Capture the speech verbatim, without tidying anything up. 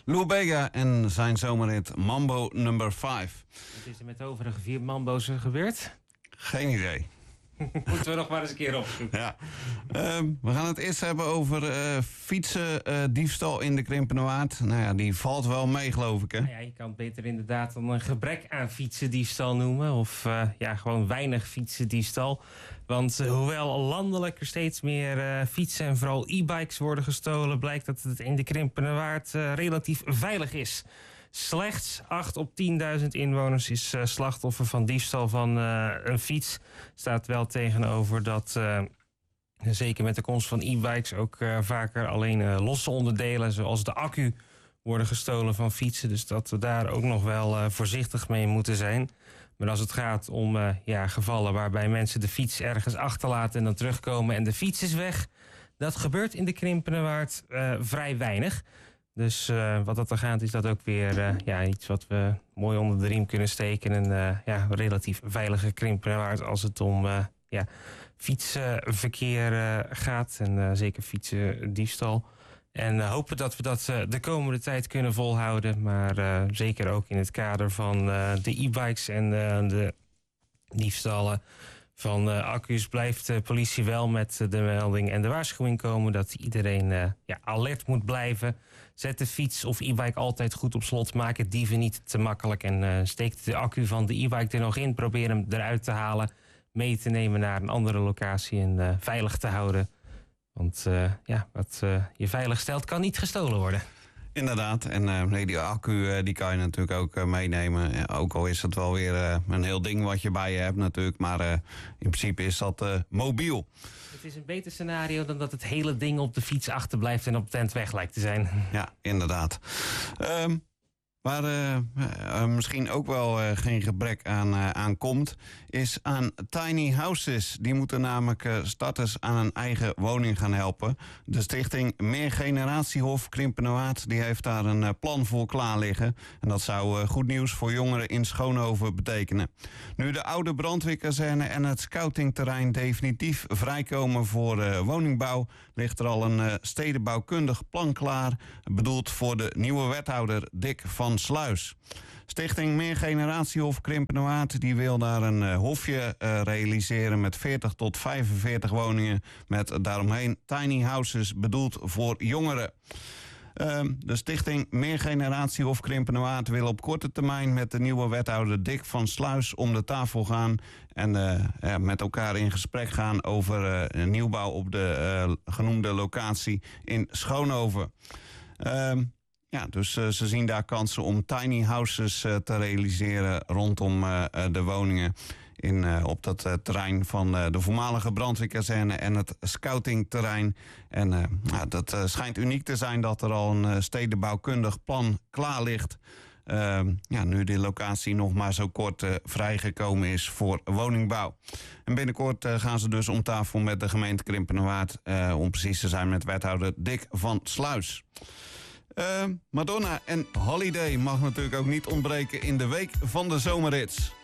Lou Bega en zijn zomerhit Mambo nummer vijf. Wat is er met de overige vier mambo's gebeurd? Geen idee. Moeten we nog maar eens een keer opzoeken. Ja. Um, we gaan het eerst hebben over uh, fietsen, uh, diefstal in de Krimpende Waard. Nou ja, die valt wel mee, geloof ik, hè? Nou ja, je kan het beter inderdaad dan een gebrek aan fietsendiefstal noemen. Of uh, ja, gewoon weinig fietsendiefstal. Want uh, hoewel landelijk er steeds meer uh, fietsen en vooral e-bikes worden gestolen, blijkt dat het in de Krimpende Waard uh, relatief veilig is. Slechts acht op tienduizend inwoners is uh, slachtoffer van diefstal van uh, een fiets. Staat wel tegenover dat, uh, zeker met de komst van e-bikes, ook uh, vaker alleen uh, losse onderdelen zoals de accu worden gestolen van fietsen. Dus dat we daar ook nog wel uh, voorzichtig mee moeten zijn. Maar als het gaat om uh, ja, gevallen waarbij mensen de fiets ergens achterlaten en dan terugkomen en de fiets is weg, dat gebeurt in de Krimpende Waard uh, vrij weinig. Dus uh, wat dat er gaat is dat ook weer uh, ja, iets wat we mooi onder de riem kunnen steken. Een uh, ja, relatief veilige Krimpende Waard als het om uh, ja, fietsenverkeer uh, gaat. En uh, zeker fietsendiefstal. En uh, hopen dat we dat uh, de komende tijd kunnen volhouden. Maar uh, zeker ook in het kader van uh, de e-bikes en uh, de diefstallen van uh, accu's blijft de politie wel met de melding en de waarschuwing komen dat iedereen uh, ja, alert moet blijven. Zet de fiets of e-bike altijd goed op slot. Maak het dieven niet te makkelijk. En uh, steek de accu van de e-bike er nog in. Probeer hem eruit te halen. Mee te nemen naar een andere locatie en uh, veilig te houden. Want uh, ja, wat uh, je veilig stelt kan niet gestolen worden. Inderdaad, en uh, nee, die accu uh, die kan je natuurlijk ook uh, meenemen. Ja, ook al is het wel weer uh, een heel ding wat je bij je hebt natuurlijk. Maar uh, in principe is dat uh, mobiel. Het is een beter scenario dan dat het hele ding op de fiets achterblijft en op tent weg lijkt te zijn. Ja, inderdaad. Um, Waar uh, uh, misschien ook wel uh, geen gebrek aan, uh, aan komt, is aan tiny houses. Die moeten namelijk uh, starters aan een eigen woning gaan helpen. De stichting Meergeneratiehof Krimpende Waard die heeft daar een uh, plan voor klaar liggen. En dat zou uh, goed nieuws voor jongeren in Schoonhoven betekenen. Nu de oude brandweerkazerne en het scoutingterrein definitief vrijkomen voor uh, woningbouw, ligt er al een uh, stedenbouwkundig plan klaar, bedoeld voor de nieuwe wethouder Dick van Sluis. Stichting Meergeneratiehof Krimpende Waard die wil daar een uh, hofje uh, realiseren met veertig tot vijfenveertig woningen met daaromheen tiny houses bedoeld voor jongeren. Uh, de stichting Meergeneratiehof Krimpende Waard wil op korte termijn met de nieuwe wethouder Dick van Sluis om de tafel gaan en uh, ja, met elkaar in gesprek gaan over uh, nieuwbouw op de uh, genoemde locatie in Schoonhoven. Uh, Ja, dus uh, ze zien daar kansen om tiny houses uh, te realiseren rondom uh, de woningen in, uh, op dat uh, terrein van uh, de voormalige brandweerkazerne en het scoutingterrein. En uh, ja, dat uh, schijnt uniek te zijn dat er al een uh, stedenbouwkundig plan klaar ligt. Uh, ja, nu de locatie nog maar zo kort uh, vrijgekomen is voor woningbouw. En binnenkort uh, gaan ze dus om tafel met de gemeente Krimpende Waard, uh, om precies te zijn met wethouder Dick van Sluis. Uh, Madonna en Holiday mag natuurlijk ook niet ontbreken in de week van de zomerhits.